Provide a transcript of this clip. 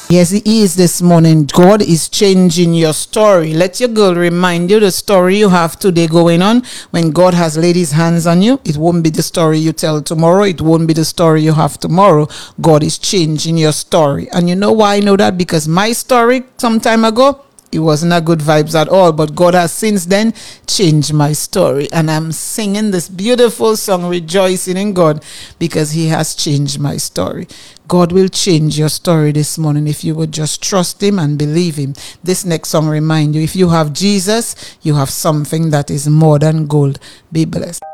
Yes, He is this morning. God is changing your story. Let your girl remind you the story you have today going on. When God has laid His hands on you, it won't be the story you tell tomorrow. It won't be the story you have tomorrow. God is changing your story. And you know why I know that? Because my story some time ago, it wasn't a good vibes at all, but God has since then changed my story, and I'm singing this beautiful song, rejoicing in God, because He has changed my story. God will change your story this morning if you would just trust Him and believe Him. This next song remind you, if you have Jesus, you have something that is more than gold. Be blessed.